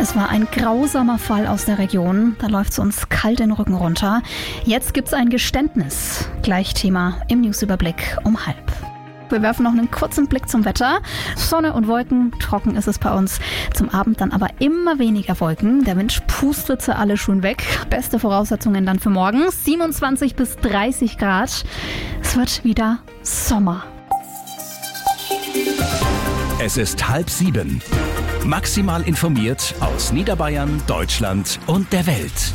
Es war ein grausamer Fall aus der Region. Da läuft es uns kalt den Rücken runter. Jetzt gibt's ein Geständnis. Gleich Thema im Newsüberblick um 12:30. Wir werfen noch einen kurzen Blick zum Wetter. Sonne und Wolken, trocken ist es bei uns. Zum Abend dann aber immer weniger Wolken. Der Wind pustet sie alle schon weg. Beste Voraussetzungen dann für morgen. 27 bis 30 Grad. Es wird wieder Sommer. Es ist 6:30. Maximal informiert aus Niederbayern, Deutschland und der Welt.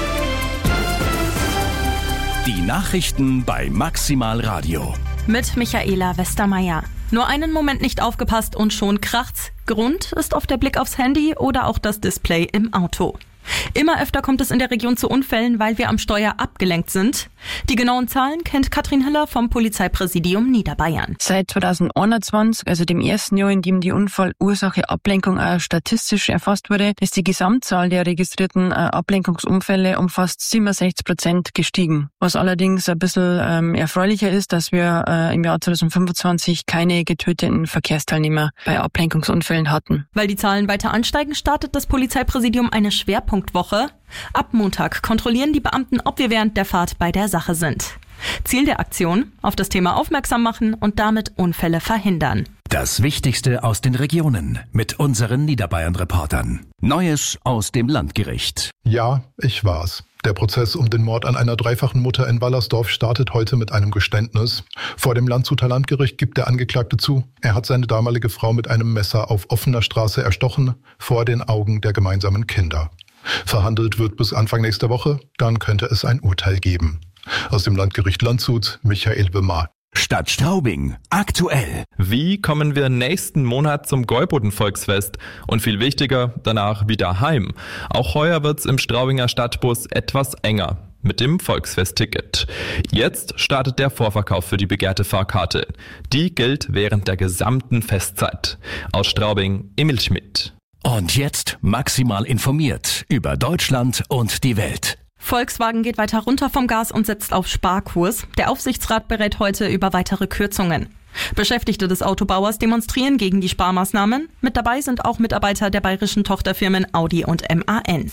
Die Nachrichten bei Maximal Radio. Mit Michaela Westermeier. Nur einen Moment nicht aufgepasst und schon kracht's. Grund ist oft der Blick aufs Handy oder auch das Display im Auto. Immer öfter kommt es in der Region zu Unfällen, weil wir am Steuer abgelenkt sind. Die genauen Zahlen kennt Katrin Hiller vom Polizeipräsidium Niederbayern. Seit 2021, also dem ersten Jahr, in dem die Unfallursache Ablenkung auch statistisch erfasst wurde, ist die Gesamtzahl der registrierten Ablenkungsunfälle um fast 67% gestiegen. Was allerdings ein bisschen erfreulicher ist, dass wir im Jahr 2025 keine getöteten Verkehrsteilnehmer bei Ablenkungsunfällen hatten. Weil die Zahlen weiter ansteigen, startet das Polizeipräsidium eine Schwerpunktwoche. Ab Montag kontrollieren die Beamten, ob wir während der Fahrt bei der Sache sind. Ziel der Aktion: auf das Thema aufmerksam machen und damit Unfälle verhindern. Das Wichtigste aus den Regionen mit unseren Niederbayern-Reportern. Neues aus dem Landgericht. Ja, ich war's. Der Prozess um den Mord an einer dreifachen Mutter in Wallersdorf startet heute mit einem Geständnis. Vor dem Landshuter Landgericht gibt der Angeklagte zu, er hat seine damalige Frau mit einem Messer auf offener Straße erstochen, vor den Augen der gemeinsamen Kinder. Verhandelt wird bis Anfang nächster Woche, dann könnte es ein Urteil geben. Aus dem Landgericht Landshut, Michael Wimmer. Stadt Straubing, aktuell. Wie kommen wir nächsten Monat zum Gäuboden-Volksfest? Und viel wichtiger, danach wieder heim. Auch heuer wird's im Straubinger Stadtbus etwas enger mit dem Volksfestticket. Jetzt startet der Vorverkauf für die begehrte Fahrkarte. Die gilt während der gesamten Festzeit. Aus Straubing, Emil Schmidt. Und jetzt maximal informiert über Deutschland und die Welt. Volkswagen geht weiter runter vom Gas und setzt auf Sparkurs. Der Aufsichtsrat berät heute über weitere Kürzungen. Beschäftigte des Autobauers demonstrieren gegen die Sparmaßnahmen. Mit dabei sind auch Mitarbeiter der bayerischen Tochterfirmen Audi und MAN.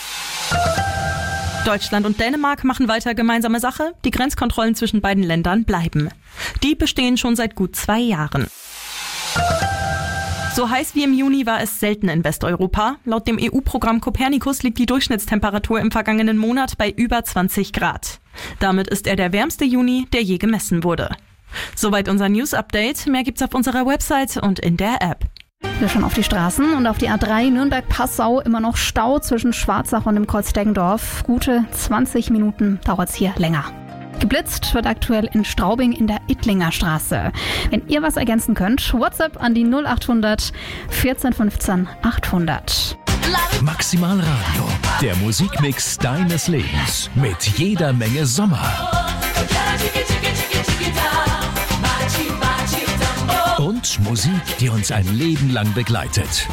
Deutschland und Dänemark machen weiter gemeinsame Sache. Die Grenzkontrollen zwischen beiden Ländern bleiben. Die bestehen schon seit gut 2 Jahren. So heiß wie im Juni war es selten in Westeuropa. Laut dem EU-Programm Copernicus liegt die Durchschnittstemperatur im vergangenen Monat bei über 20 Grad. Damit ist er der wärmste Juni, der je gemessen wurde. Soweit unser News-Update. Mehr gibt's auf unserer Website und in der App. Wir schauen auf die Straßen und auf die A3 Nürnberg-Passau immer noch Stau zwischen Schwarzach und dem Kreuz Deggendorf. Gute 20 Minuten dauert's hier länger. Geblitzt wird aktuell in Straubing in der Ittlinger Straße. Wenn ihr was ergänzen könnt, WhatsApp an die 0800 14 15 800. Maximal Radio, der Musikmix deines Lebens mit jeder Menge Sommer. Und Musik, die uns ein Leben lang begleitet.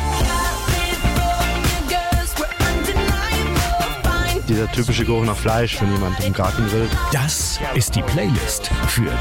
Dieser typische Geruch nach Fleisch, wenn jemand im Garten grillt. Das ist die Playlist für